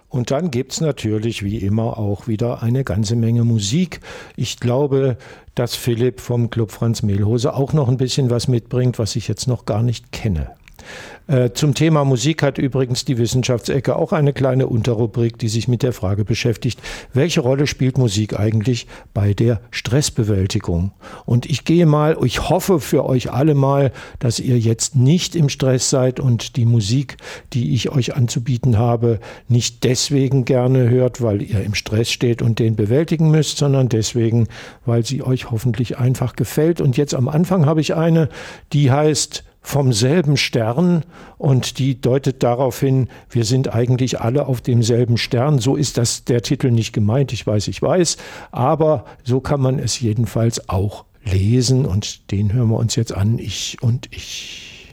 Und dann gibt's natürlich wie immer auch wieder eine ganze Menge Musik. Ich glaube, dass Philipp vom Club Franz Mehlhose auch noch ein bisschen was mitbringt, was ich jetzt noch gar nicht kenne. Zum Thema Musik hat übrigens die Wissenschaftsecke auch eine kleine Unterrubrik, die sich mit der Frage beschäftigt, welche Rolle spielt Musik eigentlich bei der Stressbewältigung? Und ich hoffe für euch alle mal, dass ihr jetzt nicht im Stress seid und die Musik, die ich euch anzubieten habe, nicht deswegen gerne hört, weil ihr im Stress steht und den bewältigen müsst, sondern deswegen, weil sie euch hoffentlich einfach gefällt. Und jetzt am Anfang habe ich eine, die heißt Vom selben Stern, und die deutet darauf hin, wir sind eigentlich alle auf demselben Stern. So ist der Titel nicht gemeint, ich weiß, aber so kann man es jedenfalls auch lesen, und den hören wir uns jetzt an, Ich und ich.